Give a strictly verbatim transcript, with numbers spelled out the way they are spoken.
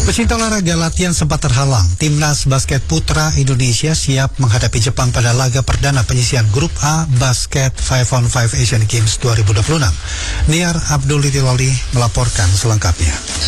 Pecinta olahraga latihan sempat terhalang. Timnas basket putra Indonesia siap menghadapi Jepang pada laga perdana penyisihan Grup A Basket lima on lima Asian Games dua ribu dua puluh enam. Niar Abdul Litiloli melaporkan selengkapnya.